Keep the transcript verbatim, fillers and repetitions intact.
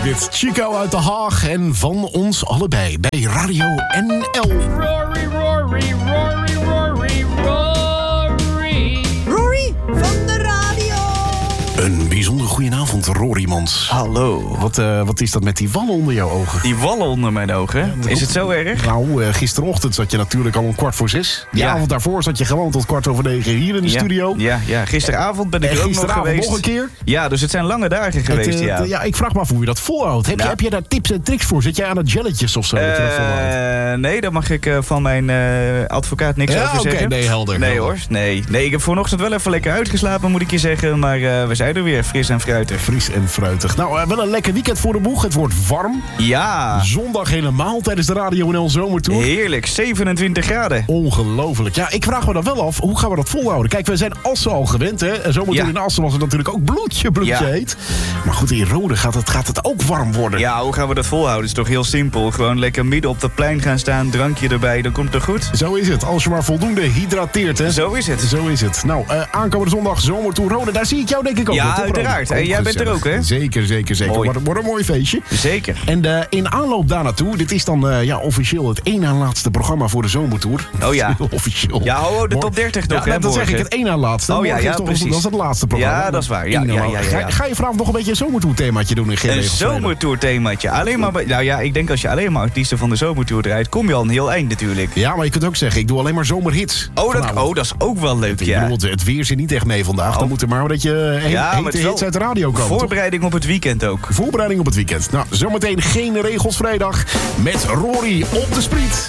dit. Chico uit Den Haag en van ons allebei bij Radio N L. Rory, Rory, Rory, Rory, Rory. Rory van de radio. Een bijzonder goedenavond, Rory Mans. Hallo. Wat, uh, wat is dat met die wallen onder jouw ogen? Die wallen onder mijn ogen. Is het zo erg? Nou, uh, gisterochtend zat je natuurlijk al om kwart voor zes. De Ja. avond daarvoor zat je gewoon tot kwart over negen hier in de Ja. studio. Ja, ja, gisteravond ben ik En er ook nog gisteravond geweest. nog een keer. Ja, dus het zijn lange dagen geweest, Het, uh, ja. t- ja, ik vraag me af hoe je dat volhoudt. Heb, je, Nou. heb je daar tips en tricks voor? Zit jij aan het jelletjes of zo? dat je dat volhoudt? Eh, nee, daar mag ik uh, van mijn uh, advocaat niks Ja, over oké, zeggen. nee, helder, Nee helder. hoor, nee. Nee, ik heb vanochtend wel even lekker uitgeslapen, moet ik je zeggen. Maar uh, we zijn er weer, fris en fruitig. Fris en fruitig. Nou, uh, wel een lekker weekend voor de boeg. Het wordt warm. Ja, Zondag helemaal tijdens de Radio N L Zomertour. heerlijk. zevenentwintig graden. Ongelooflijk. Ja, ik vraag me dan wel af, hoe gaan we dat volhouden? Kijk, we zijn Assen al gewend, hè? En zometeen Ja. in Assen was het natuurlijk ook bloedje, bloedje Ja. heet. Maar goed, in Rode gaat het, gaat het ook warm worden. Ja, hoe gaan we dat volhouden? Het is toch heel simpel. Gewoon lekker midden op dat plein gaan staan, drankje erbij, dan komt het goed. Zo is het, als je maar voldoende hydrateert, hè? Zo is het. Zo is het. Nou, uh, aankomende zondag Zomertour Rode, daar zie ik jou denk ik ook. Ja, wel, toch, Rode? uiteraard. En jij bent er gezellig. ook, hè? Zeker, zeker, zeker. Mooi. Wordt, wordt een mooi feestje. Zeker. En uh, in aanloop daar naartoe, dit is dan uh, ja, officieel het één na laatste programma voor de Zomertour. Oh ja. Officieel. Ja, ho, ho, de top dertig nog, ja, hè, dat zeg ik, morgen. het één na laatste. Oh ja, Morgen ja, is toch, precies. Dat is het laatste programma. Ja, dat is waar. Ja, Eén na ja, laatste. ja, ja, ja. Ga, ga je vanavond nog een beetje een Zomertour themaatje doen in G B? Een zomertour themaatje. Alleen maar, nou ja, ik denk als je alleen maar artiesten van de zomertour draait, kom je al een heel eind natuurlijk. Ja, maar je kunt ook zeggen, ik doe alleen maar zomerhits. Oh, dat, vanavond. oh, dat is ook wel leuk, Ik ja. bedoel, het weer zit niet echt mee vandaag. Oh. Dan moet er maar een beetje he- Ja, maar hete het is wel hits uit de radio komen. toch? Voorbereiding op het weekend ook. Voorbereiding op het weekend. Nou, zometeen geen regels vrijdag met Rory op de Spriet.